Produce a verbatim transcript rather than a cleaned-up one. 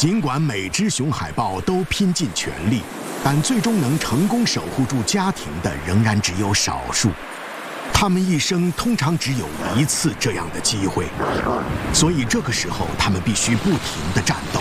尽管每只熊海豹都拼尽全力，但最终能成功守护住家庭的仍然只有少数。他们一生通常只有一次这样的机会，所以这个时候他们必须不停地战斗，